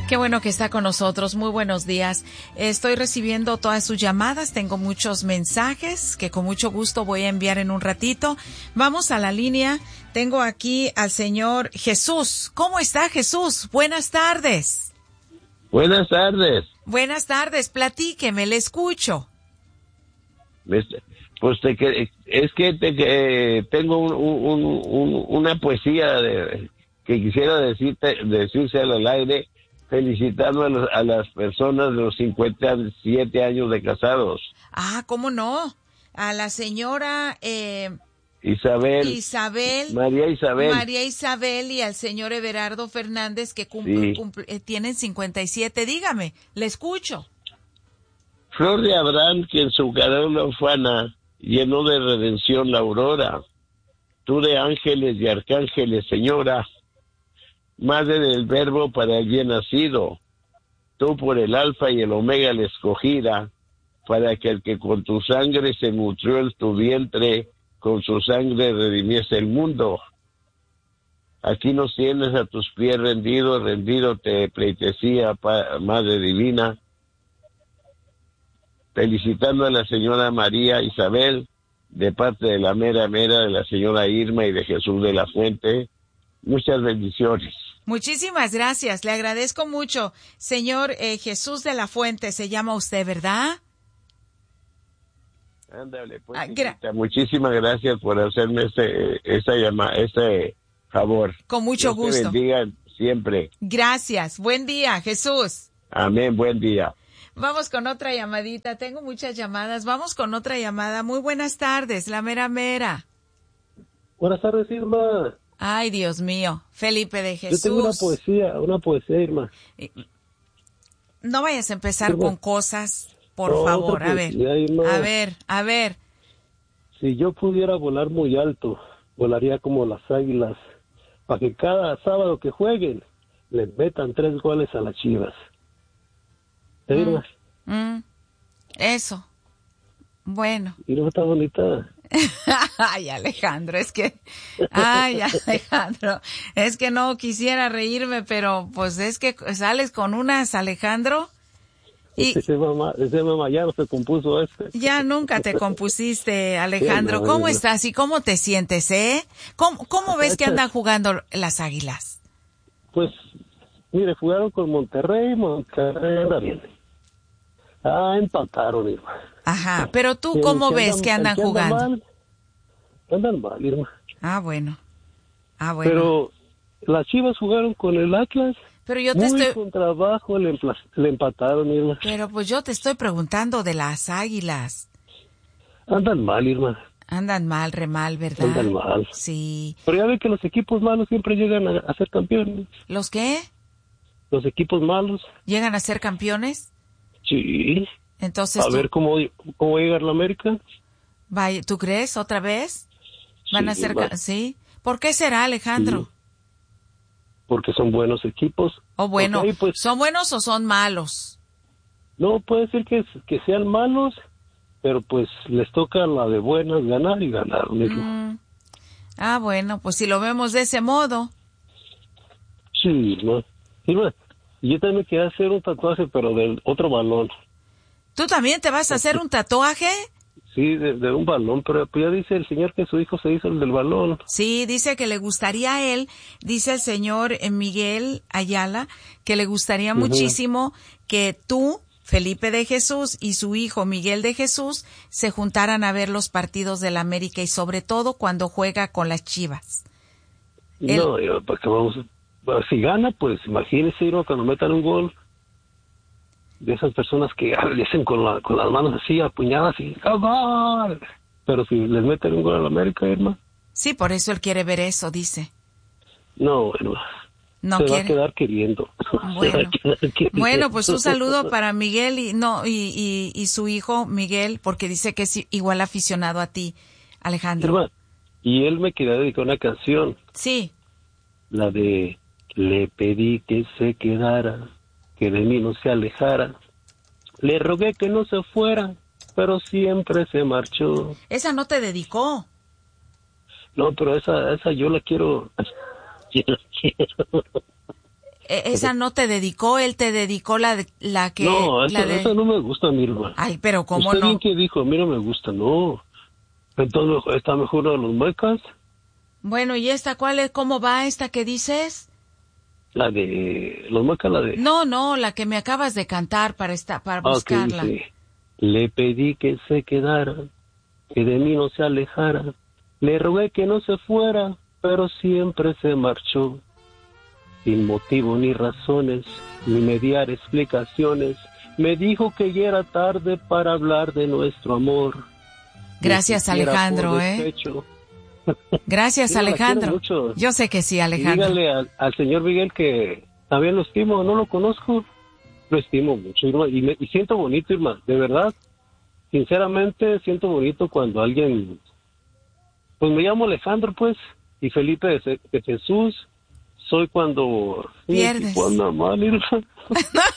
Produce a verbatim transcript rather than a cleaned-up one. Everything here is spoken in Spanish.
Qué bueno que está con nosotros. Muy buenos días. Estoy recibiendo todas sus llamadas. Tengo muchos mensajes que con mucho gusto voy a enviar en un ratito. Vamos a la línea. Tengo aquí al señor Jesús. ¿Cómo está, Jesús? Buenas tardes. Buenas tardes. Buenas tardes. Platíqueme, le escucho. Pues te, es que te, que tengo un, un, un, una poesía de, que quisiera decirte, decírsela al aire, felicitando a, los, a las personas de los cincuenta y siete años de casados. Ah, ¿cómo no? A la señora eh, Isabel, Isabel, María Isabel, María Isabel y al señor Everardo Fernández que cumple, sí. cumple, eh, tienen cincuenta y siete. Dígame, le escucho. Flor de Abraham, que en su carona ufana llenó de redención la aurora. Tú de ángeles y arcángeles, señora, madre del verbo para el bien nacido. Tú por el alfa y el omega la escogida, para que el que con tu sangre se nutrió en tu vientre, con su sangre redimiese el mundo. Aquí nos tienes a tus pies rendido, rendido te pleitesía, Madre Divina, felicitando a la señora María Isabel, de parte de la mera mera de la señora Irma y de Jesús de la Fuente. Muchas bendiciones. Muchísimas gracias, le agradezco mucho. Señor eh, Jesús de la Fuente, se llama usted, ¿verdad? Ándale, pues, ah, gra- muchísimas gracias por hacerme este, esta llama, este favor. Con mucho Dios gusto. te bendiga siempre. Gracias, buen día, Jesús. Amén, buen día. Vamos con otra llamadita, tengo muchas llamadas, vamos con otra llamada. Muy buenas tardes, la mera mera. Buenas tardes, Irma. Ay, Dios mío, Felipe de Jesús. Yo tengo una poesía, una poesía, Irma. No vayas a empezar Irma. con cosas, por No, favor, otra a ver, poesía, Irma. a ver, a ver. Si yo pudiera volar muy alto, volaría como las águilas, para que cada sábado que jueguen, le metan tres goles a las Chivas. ¿Te Mm, Irma? mm, eso, bueno. Irma está bonita. Ay, Alejandro, es que, ay, Alejandro, es que no quisiera reírme, pero pues es que sales con unas, Alejandro, y Ese mamá, ese mamá ya no se compuso este. ya nunca te compusiste, Alejandro. Sí, no, ¿Cómo no. estás y cómo te sientes, eh? ¿Cómo, cómo ves que andan jugando las Águilas? Pues, mire, jugaron con Monterrey, Monterrey anda bien. Ah, empataron, Irma. Ajá, pero tú, El ¿cómo que ves anda- que andan el que anda jugando? mal, andan mal, Irma. Ah, bueno. Ah, bueno. Pero las Chivas jugaron con el Atlas. Pero yo te Muy estoy... con trabajo le, empla- le empataron, Irma. Pero pues yo te estoy preguntando de las Águilas. Andan mal, Irma. Andan mal, re mal, ¿verdad? Andan mal. Sí. Pero ya ve que los equipos malos siempre llegan a, a ser campeones. ¿Los qué? Los equipos malos, ¿Llegan a ser campeones? sí. Entonces A tú, ver cómo, cómo llega la América. vaya, ¿tú crees otra vez? ¿Van Sí, a ser va. ca- sí? ¿Por qué será, Alejandro? Sí. Porque son buenos equipos. O bueno, Ok, pues, ¿son buenos o son malos? no puede ser que, que sean malos, pero pues les toca la de buenas ganar y ganar. Irma. Mm. Ah, bueno, pues si lo vemos de ese modo. Sí, Irma. Irma, yo también quería hacer un tatuaje, pero del otro balón. ¿Tú también te vas a hacer un tatuaje? Sí, de, de un balón, pero pues ya dice el señor que su hijo se hizo el del balón. Sí, dice que le gustaría a él, dice el señor eh, Miguel Ayala, que le gustaría Ujú. muchísimo que tú, Felipe de Jesús, y su hijo Miguel de Jesús se juntaran a ver los partidos de la América y sobre todo cuando juega con las Chivas. El- No, yo, ¿para qué vamos? Bueno, si gana, pues imagínese, Irma, cuando metan un gol. De esas personas que ah, le hacen con, la, con las manos así, apuñadas y ¡ah, gol! Pero si les meten un gol a la América, Irma, Sí, por eso él quiere ver eso, dice. no, Irma. No se va a quiere. quedar queriendo. Bueno. Se va a quedar queriendo. Bueno, pues un saludo para Miguel y no y, y, y su hijo Miguel, porque dice que es igual aficionado a ti, Alejandro. Irma, y él me quería dedicar una canción, Sí. la de Le pedí que se quedara, que de mí no se alejara. Le rogué que no se fuera, pero siempre se marchó. Esa no te dedicó. No, pero esa esa yo la quiero. Yo la quiero. Esa no te dedicó, él te dedicó la, de, la que... No, la esa, de... esa no me gusta, mi hermano. Ay, pero ¿cómo ¿Usted no? bien que dijo? A mí no me gusta, no. Entonces, ¿está mejor de los muecas? Bueno, ¿y esta cuál es? ¿Cómo va esta que dices? La de... ¿Los muecas, la de...? No, no, la que me acabas de cantar para esta, para buscarla. Ah, okay, sí. Le pedí que se quedara, que de mí no se alejara. Le rogué que no se fuera, pero siempre se marchó. Sin motivo ni razones, ni mediar explicaciones, me dijo que ya era tarde para hablar de nuestro amor. Gracias, Alejandro, ¿eh? Gracias, sí, Alejandro. Yo sé que sí, Alejandro. Y dígale al, al señor Miguel que también lo estimo, no lo conozco, lo estimo mucho, Irma, y, me, y siento bonito, Irma, de verdad, sinceramente siento bonito cuando alguien, pues me llamo Alejandro, pues, y Felipe de, de Jesús. Soy cuando... Pierdes. Cuando mal,